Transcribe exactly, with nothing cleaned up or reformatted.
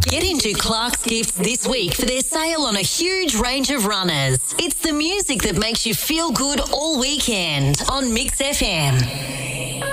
Get into Clark's Gifts this week for their sale on a huge range of runners. It's the music that makes you feel good all weekend on Mix F M.